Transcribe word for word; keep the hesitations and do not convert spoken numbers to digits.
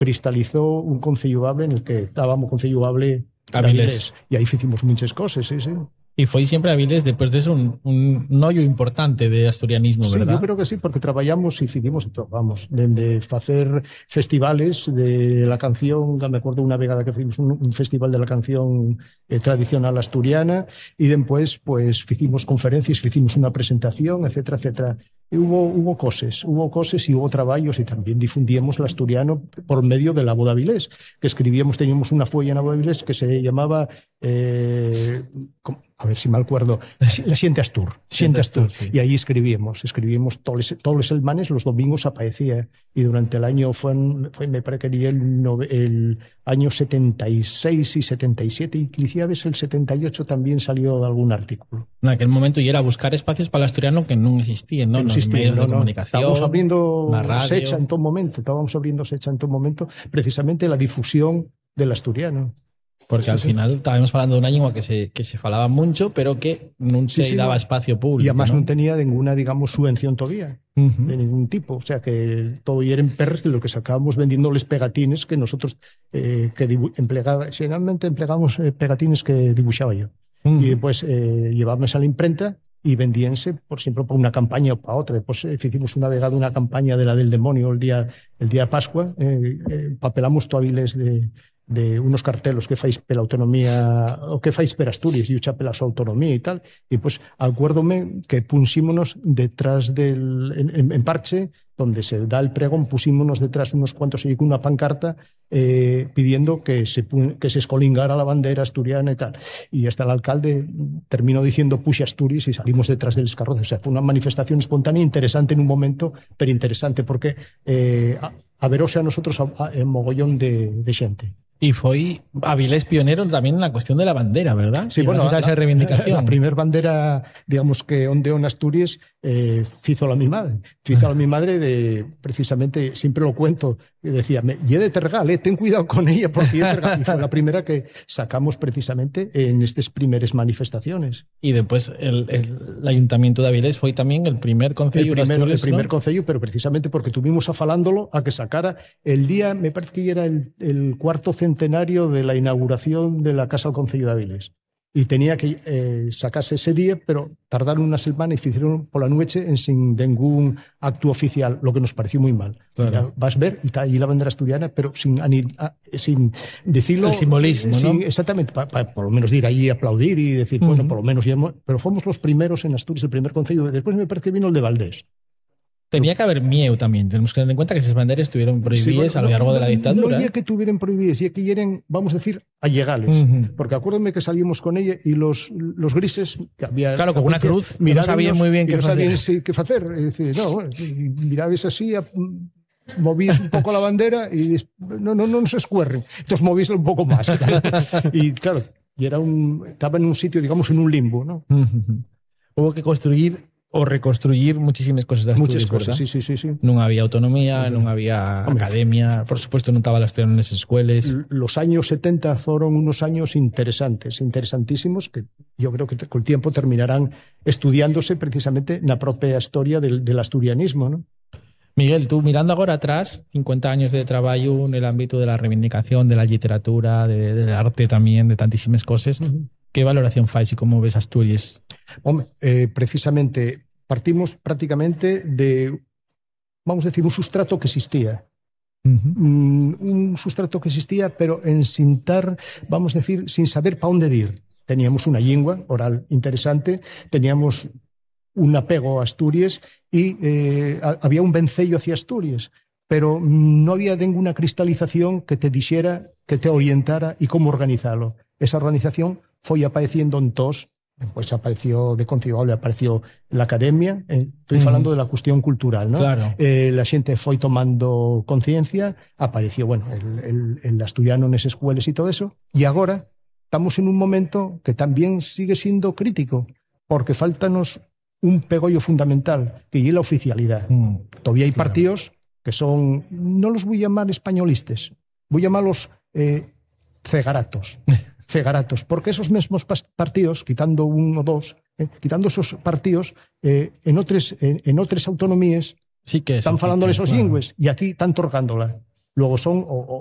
cristalizó un concello Bable en el que estábamos concello Bable Avilés. E aí hicimos muchas cosas, sí, sí. E foi sempre Avilés, despois de eso, un, un nollo importante de asturianismo, sí, verdad? Sí, yo creo que sí, porque traballamos e hicimos todo, vamos, dende facer festivales de la canción, me acuerdo unha vegada que hicimos un, un festival de la canción eh, tradicional asturiana, e despois, pues, hicimos conferencias, hicimos unha presentación, etcétera, etcétera. E hubo, hubo cosas, hubo cosas y hubo traballos, y también difundíamos el asturiano por medio de la Voz de Avilés, que escribíamos, teníamos una folla en la Voz de Avilés que se llamaba, eh, a ver si me acuerdo, La Siente Astur, Siente Astur, sí. Y ahí escribíamos, escribíamos todos, todos los semanas, los domingos aparecía, y durante el año fue, fue me parece que el, el año setenta y seis y setenta y siete, y quizás el setenta y ocho también salió de algún artículo. En aquel momento y era buscar espacios para el asturiano que no existían, ¿no? Que no existían, medios no, de no. comunicación, estábamos abriendo la radio. Secha en todo momento, estábamos abriendo Secha en todo momento, precisamente la difusión del asturiano. Porque sí, al sí. final estábamos hablando de una lengua que se, que se falaba mucho, pero que no se sí, sí, daba no. espacio público. Y además no, no tenía ninguna, digamos, subvención todavía, uh-huh. de ningún tipo. O sea, que todo y eran perres de lo que sacábamos vendiéndoles pegatines que nosotros, eh, que empleaba, generalmente empleábamos eh, pegatines que dibujaba yo. Uh-huh. Y después eh, llevábamos a la imprenta y vendíanse, por ejemplo, para una campaña o para otra. Después eh, hicimos una vegada una campaña de la del demonio el día, el día de Pascua. Eh, eh, papelamos toaviles de... de unos cartelos que fais pela autonomía o que fais per Asturias e ucha pela súa autonomía e tal, e pois acuérdome que puxímonos detrás del en, en, en parche donde se da el pregón, puxímonos detrás unos cuantos e con unha pancarta eh, pidiendo que se, que se escolingara la bandera asturiana e tal, e hasta el alcalde terminó diciendo puxe Asturias e salimos detrás del carroces. O sea, fue unha manifestación espontánea interesante en un momento, pero interesante porque eh, averóse a nosotros a, a, a mogollón de, de xente. Y fue Avilés pionero también en la cuestión de la bandera, ¿verdad? Sí, y bueno, a esa reivindicación. La, la primera bandera, digamos que ondeó en Asturias, eh, fizo la mi madre. Fizo la mi madre de, precisamente, siempre lo cuento, decía, y de Tergal, eh, ten cuidado con ella, porque ye de Tergal. Y fue la primera que sacamos precisamente en estas primeras manifestaciones. Y después el, el, el Ayuntamiento de Avilés fue también el primer concello de Asturias, el primer ¿no? concello, pero precisamente porque tuvimos afalándolo a que sacara el día, me parece que era el, el cuarto centenario de la inauguración de la Casa del Concello de Avilés. Y tenía que eh, sacarse ese día, pero tardaron una semana y hicieron por la noche en sin ningún acto oficial, lo que nos pareció muy mal. Claro. Ya vas a ver, y está ahí la bandera asturiana, pero sin, sin decirlo. El simbolismo, sin, ¿no? Exactamente, para pa, por lo menos ir allí a aplaudir y decir, uh-huh. bueno, por lo menos ya hemos, pero fuimos los primeros en Asturias, el primer concello. Después me parece que vino el de Valdés. Tenía que haber miedo también. Tenemos que tener en cuenta que esas banderas estuvieron prohibidas sí, bueno, a lo largo no, de la dictadura. No es que estuvieran prohibidas, y que eran, vamos a decir, allegales. Uh-huh. Porque acuérdame que salimos con ella y los, los grises que había... Claro, con una cruz, que no sabían muy bien qué no sabían sí, qué hacer. Y decir, no, y mirabais así, a, movís un poco la bandera y no, no, no nos escuerren. Entonces movísla un poco más. Y claro, y era un, estaba en un sitio, digamos, en un limbo, ¿no? Uh-huh. Hubo que construir o reconstruir muchísimas cosas de Asturias, muchas cosas, ¿verdad? sí, sí, sí, sí. No había autonomía, no había Hombre, academia, por supuesto no estaba la asturiana en las escuelas. Los años setenta fueron unos años interesantes, interesantísimos, que yo creo que con el tiempo terminarán estudiándose precisamente en la propia historia del, del asturianismo, ¿no? Miguel, tú mirando ahora atrás, cincuenta años de trabajo en el ámbito de la reivindicación, de la literatura, de, del arte también, de tantísimas cosas, uh-huh. ¿Qué valoración fais y cómo ves Asturias? Hombre, eh, precisamente partimos prácticamente de, vamos a decir, un sustrato que existía. Uh-huh. Mm, un sustrato que existía, pero en sin tar, vamos a decir, sin saber para dónde ir. Teníamos una lengua oral interesante, teníamos un apego a Asturias y eh, había un vencello hacia Asturias, pero no había ninguna cristalización que te dijera, que te orientara y cómo organizarlo. Esa organización fue apareciendo en todos, pues apareció de Concibable, apareció la academia, eh, estoy uh-huh. hablando de la cuestión cultural, ¿no? Claro. Eh, la gente fue tomando conciencia, apareció, bueno, el, el, el asturiano en esas escuelas y todo eso, y ahora estamos en un momento que también sigue siendo crítico, porque faltanos un pegollo fundamental, que es la oficialidad. Mm, Todavía hay claro. partidos que son, no los voy a llamar españolistas, voy a llamarlos eh, cegaratos. cegaratos, porque esos mismos partidos, quitando uno o dos, eh, quitando esos partidos, eh, en otras en, en otras autonomías sí que están falando esos claro. lingües y aquí están torgándola. Luego son o,